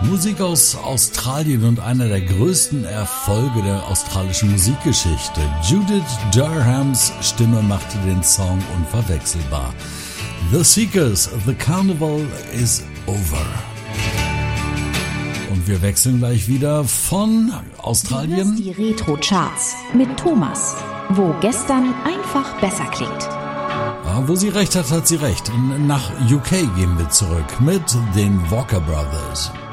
Musik aus Australien und einer der größten Erfolge der australischen Musikgeschichte. Judith Durhams Stimme machte den Song unverwechselbar. The Seekers, The Carnival is Over. Und wir wechseln gleich wieder von Australien. Die Retro-Charts mit Thomas, wo gestern einfach besser klingt. Ja, wo sie recht hat, hat sie recht. Nach UK gehen wir zurück mit den Walker Brothers.